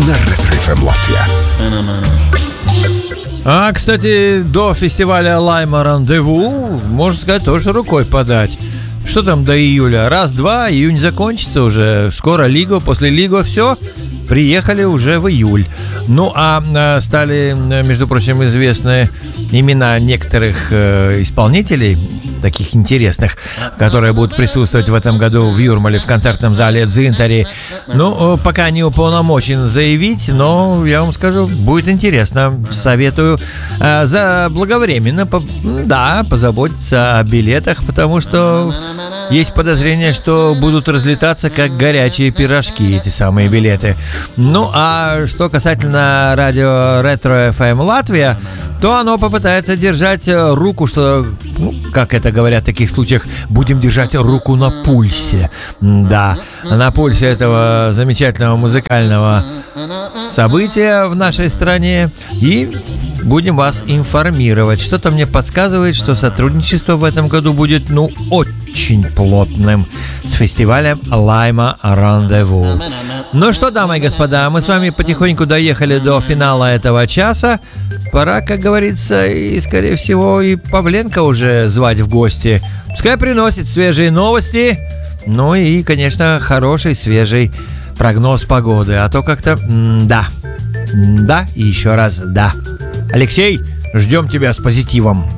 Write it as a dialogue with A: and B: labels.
A: на Ретро-ФМ Латвия.
B: А, кстати, до фестиваля Лайма Рандеву, можно сказать, тоже рукой подать. Что там до июля? Раз-два, июнь закончится уже. Скоро Лига, после Лига все. Приехали уже в июль. Ну, а стали, между прочим, известны имена некоторых исполнителей, таких интересных, которые будут присутствовать в этом году в Юрмале в концертном зале «Дзинтари». Ну, пока не уполномочен заявить, но я вам скажу, будет интересно. Советую заблаговременно позаботиться о билетах, потому что есть подозрение, что будут разлетаться как горячие пирожки эти самые билеты. Ну, а что касательно радио Ретро-ФМ Латвия, то оно попытается держать руку, что, как это говорят в таких случаях, будем держать руку на пульсе. Да, на пульсе этого замечательного музыкального события в нашей стране. И будем вас информировать. Что-то мне подсказывает, что сотрудничество в этом году будет, очень плотным с фестивалем Лайма Рандеву. Ну что, дамы и господа, мы с вами потихоньку доехали до финала этого часа. Пора, как говорится, и, скорее всего, и Павленко уже звать в гости. Пускай приносит свежие новости, ну и, конечно, хороший, свежий прогноз погоды. А то как-то да и еще раз да. Алексей, ждем тебя с позитивом.